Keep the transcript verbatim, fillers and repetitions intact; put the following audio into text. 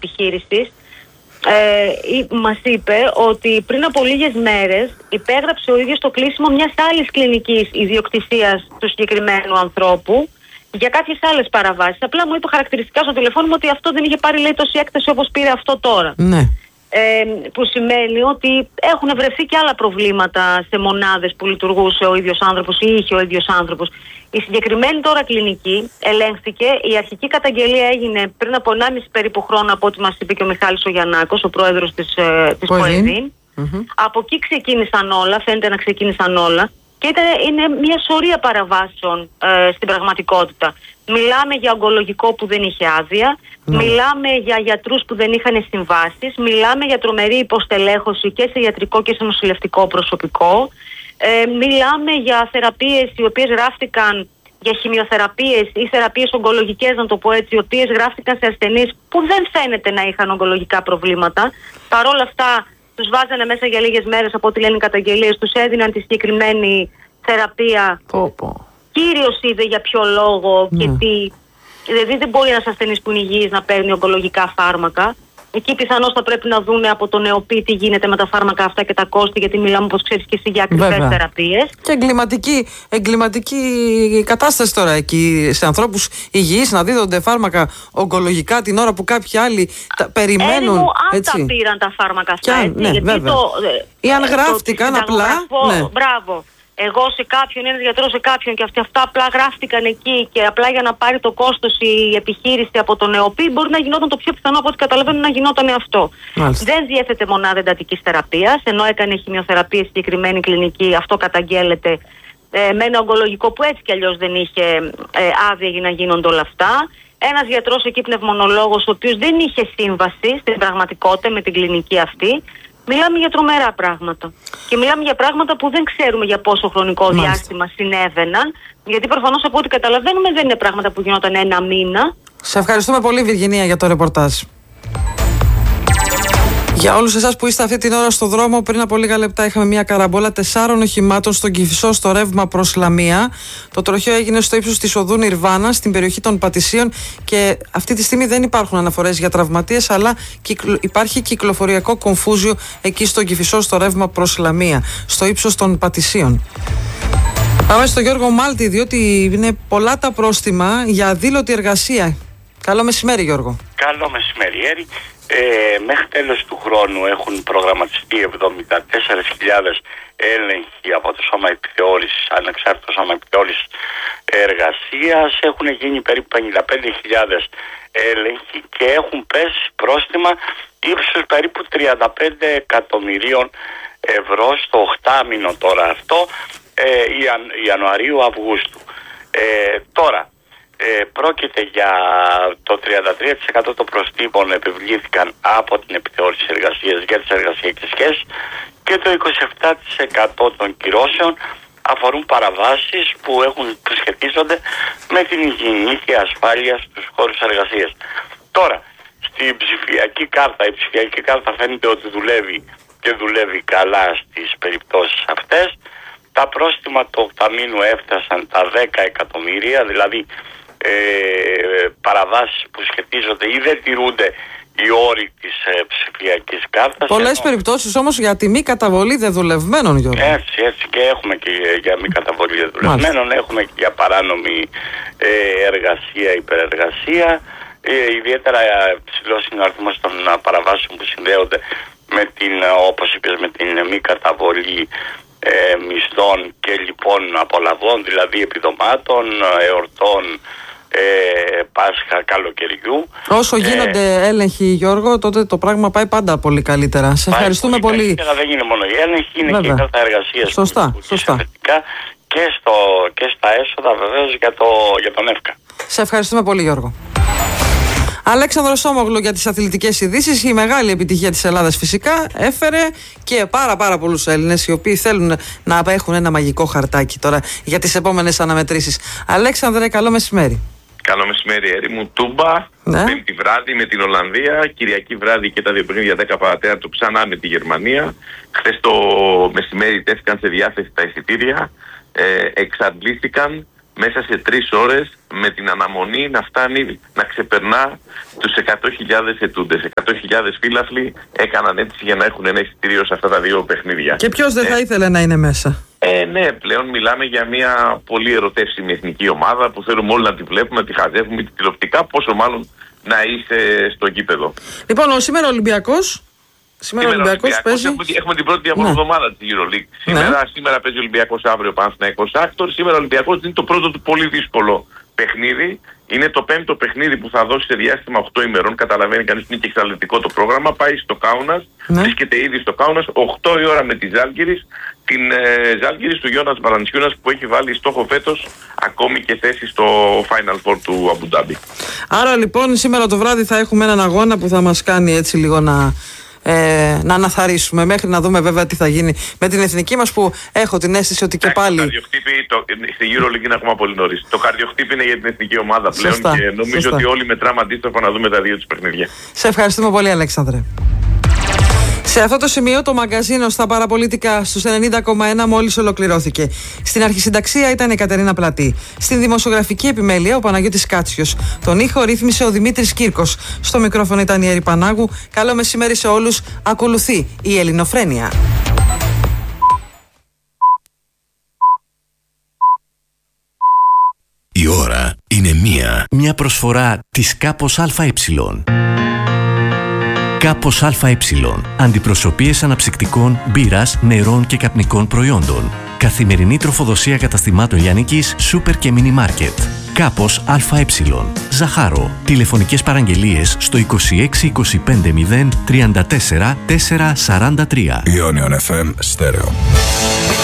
επιχείρησης, ε, μας είπε ότι πριν από λίγες μέρες υπέγραψε ο ίδιος το κλείσιμο μιας άλλης κλινικής ιδιοκτησίας του συγκεκριμένου ανθρώπου για κάποιες άλλες παραβάσεις. Απλά μου είπε χαρακτηριστικά στο τηλεφώνημα ότι αυτό δεν είχε πάρει, λέει, τόση έκταση όπως πήρε αυτό τώρα. Ναι. Ε, που σημαίνει ότι έχουν βρεθεί και άλλα προβλήματα σε μονάδες που λειτουργούσε ο ίδιος άνθρωπος ή είχε ο ίδιος άνθρωπος. Η συγκεκριμένη τώρα κλινική ελέγχθηκε. Η αρχική καταγγελία έγινε πριν από ενάμιση περίπου χρόνο, από ό,τι μας είπε και ο Μιχάλης ο Γιαννάκος, ο πρόεδρος της, ε, της ΠΟΕΔΗΝ. Mm-hmm. Από εκεί ξεκίνησαν όλα, φαίνεται να ξεκίνησαν όλα. Και ήταν, είναι μια σωρία παραβάσεων ε, στην πραγματικότητα. Μιλάμε για ογκολογικό που δεν είχε άδεια, ναι. Μιλάμε για γιατρούς που δεν είχαν συμβάσεις, μιλάμε για τρομερή υποστελέχωση και σε ιατρικό και σε νοσηλευτικό προσωπικό, ε, μιλάμε για θεραπείες οι οποίες γράφτηκαν, για χημειοθεραπείες ή θεραπείες ογκολογικές, να το πω έτσι, οι οποίες γράφτηκαν σε ασθενείς που δεν φαίνεται να είχαν ογκολογικά προβλήματα. Παρ' όλα αυτά τους βάζανε μέσα για λίγες μέρες, από ό,τι λένε οι καταγγελίες, τους έδιναν τη συγκεκριμένη θεραπεία. Πω, πω. Κύριος είδε για ποιο λόγο ναι. και τι. Δηλαδή δεν μπορεί ένας ασθενής που είναι υγιής να παίρνει ογκολογικά φάρμακα. Εκεί πιθανώς θα πρέπει να δούμε από τον ΕΟΠΗ τι γίνεται με τα φάρμακα αυτά και τα κόστη, γιατί μιλάμε, όπως ξέρεις και εσύ, για ακριβές θεραπείες. Και εγκληματική, εγκληματική κατάσταση τώρα εκεί σε ανθρώπους υγιείς να δίδονται φάρμακα ογκολογικά την ώρα που κάποιοι άλλοι τα περιμένουν. Έρημο, αν έτσι. τα πήραν τα φάρμακα αυτά, αν, έτσι, ναι, γιατί βέβαια. το, ή αν γράφτηκαν το, απλά. Ναι. Μπράβο. Εγώ σε κάποιον, ένας γιατρός σε κάποιον, και αυτοί αυτά απλά γράφτηκαν εκεί και απλά για να πάρει το κόστος η επιχείρηση από τον ΕΟΠΗ, μπορεί να γινόταν το πιο πιθανό, από ό,τι καταλαβαίνω, να γινόταν αυτό. Μάλιστα. Δεν διέθετε μονάδα εντατικής θεραπείας, ενώ έκανε χημειοθεραπεία συγκεκριμένη κλινική, αυτό καταγγέλλεται, ε, με ένα ογκολογικό που έτσι κι αλλιώς δεν είχε ε, άδεια για να γίνονται όλα αυτά. Ένας γιατρός εκεί, πνευμονολόγος, ο οποίος δεν είχε σύμβαση στην πραγματικότητα με την κλινική αυτή. Μιλάμε για τρομερά πράγματα. Και μιλάμε για πράγματα που δεν ξέρουμε για πόσο χρονικό Μάλιστα. διάστημα συνέβαιναν. Γιατί προφανώς, από ό,τι καταλαβαίνουμε, δεν είναι πράγματα που γινόταν ένα μήνα. Σε ευχαριστούμε πολύ, Βιργινία, για το ρεπορτάζ. Για όλους εσάς που είστε αυτή την ώρα στο δρόμο, πριν από λίγα λεπτά είχαμε μια καραμπόλα τεσσάρων οχημάτων στον Κηφισό στο ρεύμα προς Λαμία. Το τροχαίο έγινε στο ύψος της οδού Νιρβάνα, στην περιοχή των Πατησίων, και αυτή τη στιγμή δεν υπάρχουν αναφορές για τραυματίες, αλλά κυκλο... υπάρχει κυκλοφοριακό κομφούζιο εκεί στον Κηφισό στο ρεύμα προς Λαμία, στο ύψος των Πατησίων. Πάμε στο Γιώργο Μάλτη, διότι είναι πολλά τα πρόστιμα για αδήλωτη εργασία. Καλό μεσημέρι, Γιώργο. Καλό μεσημέρι, Έρη. Ε, μέχρι τέλος του χρόνου έχουν προγραμματιστεί εβδομήντα τέσσερις χιλιάδες έλεγχοι από το Σώμα Επιθεώρησης, ανεξάρτητο Σώμα Επιθεώρησης Εργασίας. Έχουν γίνει περίπου πενήντα πέντε χιλιάδες έλεγχοι και έχουν πέσει πρόστιμα ύψους περίπου τριάντα πέντε εκατομμυρίων ευρώ στο οχτάμηνο τώρα αυτό, ε, Ιανουαρίου-Αυγούστου. Ε, τώρα Ε, πρόκειται για το τριάντα τρία τοις εκατό των προστίμων επιβλήθηκαν από την επιθεώρηση εργασίας για τις εργασιακές σχέσεις και το είκοσι επτά τοις εκατό των κυρώσεων αφορούν παραβάσεις που, έχουν, που σχετίζονται με την υγιεινή και ασφάλεια στους χώρους εργασίας. Τώρα, στην ψηφιακή κάρτα, η ψηφιακή κάρτα φαίνεται ότι δουλεύει και δουλεύει καλά στις περιπτώσεις αυτές. Τα πρόστιμα του οκταμήνου έφτασαν τα δέκα εκατομμύρια, δηλαδή Ε, παραβάσεις που σχετίζονται ή δεν τηρούνται οι όροι της ε, ψηφιακής κάρτας. Πολλές ενώ... περιπτώσεις όμως για τη μη καταβολή δεδουλευμένων, Γιώργο. Έτσι, έτσι, και έχουμε και για μη καταβολή δεδουλευμένων, έχουμε και για παράνομη ε, εργασία, υπερεργασία. Ε, ιδιαίτερα ψηλός είναι ο αριθμός των παραβάσεων που συνδέονται με την, όπως είπες, με την μη καταβολή ε, μισθών και λοιπόν απολαβών, δηλαδή επιδομάτων, εορτών, Ε, Πάσχα, καλοκαιριού. Όσο γίνονται ε, έλεγχοι, Γιώργο, τότε το πράγμα πάει πάντα πολύ καλύτερα. Σε ευχαριστούμε πολύ. πολύ. Καλύτερα, δεν είναι μόνο οι έλεγχοι, είναι Βέβαια. και η κάρτα εργασίας. Σωστά, σωστά. Και, στο, και στα έσοδα βεβαίως για, το, για τον ΕΦΚΑ. Σε ευχαριστούμε πολύ, Γιώργο. Αλέξανδρος Σόμογλου για τις αθλητικές ειδήσεις. Η μεγάλη επιτυχία της Ελλάδας φυσικά έφερε και πάρα πάρα πολλούς Έλληνες οι οποίοι θέλουν να έχουν ένα μαγικό χαρτάκι τώρα για τις επόμενες αναμετρήσεις. Αλέξανδρε, καλό μεσημέρι. Καλό μεσημέρι, Έρη μου. Τούμπα, ναι. Πέμπτη βράδυ με την Ολλανδία, Κυριακή βράδυ και τα δύο παιχνίδια δέκα παρατέταρτο ξανά με τη Γερμανία. Χθες το μεσημέρι τέθηκαν σε διάθεση τα εισιτήρια, ε, εξαντλήθηκαν μέσα σε τρεις ώρες με την αναμονή να φτάνει να ξεπερνά τους εκατό χιλιάδες ετούντες. εκατό χιλιάδες φύλαθλοι έκαναν αίτηση για να έχουν ένα εισιτήριο σε αυτά τα δύο παιχνίδια. Και ποιος δεν ε, θα ήθελε να είναι μέσα? Ε, ναι, πλέον μιλάμε για μια πολύ ερωτεύσιμη εθνική ομάδα που θέλουμε όλοι να τη βλέπουμε, να τη χαζεύουμε τηλεοπτικά, πόσο μάλλον να είσαι στο γήπεδο. Λοιπόν, ο σήμερα Ολυμπιακός. Σήμερα ο Ολυμπιακός παίζει. Έχουμε, έχουμε την πρώτη διαβολοβδομάδα ναι. της EuroLeague. Σήμερα, ναι. σήμερα παίζει ο Ολυμπιακός, αύριο Παναθηναϊκός Άκτορ. Σήμερα ο Ολυμπιακός είναι το πρώτο του πολύ δύσκολο παιχνίδι. Είναι το πέμπτο παιχνίδι που θα δώσει σε διάστημα οκτώ ημερών. Καταλαβαίνει κανείς ότι είναι και εξαντλητικό το πρόγραμμα. Πάει στο Κάουνας, ναι. βρίσκεται ήδη στο Κάουνας, οκτώ η ώρα με τη Ζάλγκιρις. Την ε, Ζάλγκιρις του Γιώνας Βαλαντσιούνας που έχει βάλει στόχο φέτος ακόμη και θέση στο Final Four του Αμπουντάμπι. Άρα λοιπόν σήμερα το βράδυ θα έχουμε έναν αγώνα που θα μας κάνει έτσι λίγο να. Ε, να αναθαρίσουμε μέχρι να δούμε βέβαια τι θα γίνει με την εθνική μας, που έχω την αίσθηση ότι και πάλι. Το καρδιοχτύπη, το, στη EuroLeague είναι ακόμα πολύ νωρίς. Το καρδιοχτύπη είναι για την εθνική ομάδα πλέον. Σωστά, και νομίζω σωστά. ότι όλοι μετράμε αντίστοιχα να δούμε τα δύο τους παιχνίδια. Σε ευχαριστούμε πολύ, Αλέξανδρε. Σε αυτό το σημείο το μαγκαζίνο στα παραπολιτικά στους ενενήντα κόμμα ένα μόλις ολοκληρώθηκε. Στην αρχισυνταξία ήταν η Κατερίνα Πλατή. Στην δημοσιογραφική επιμέλεια ο Παναγιώτης Κάτσιος. Τον ήχο ρύθμισε ο Δημήτρης Κύρκος. Στο μικρόφωνο ήταν η Έρη Πανάγου. Καλό μεσημέρι σε όλους. Ακολουθεί η Ελληνοφρένεια. Η ώρα είναι μία. Μια προσφορά της Κάπος ΑΕ. Κάπος ΑΕ. Αντιπροσωπείες αναψυκτικών, μπύρας, νερών και καπνικών προϊόντων. Καθημερινή τροφοδοσία καταστημάτων λιανικής, σούπερ και μίνι μάρκετ. Κάπος ΑΕ. Ζαχάρο. Τηλεφωνικές παραγγελίες στο είκοσι έξι είκοσι πέντε μηδέν τριάντα τέσσερα τετρακόσια σαράντα τρία. Ionion εφ εμ Stereo.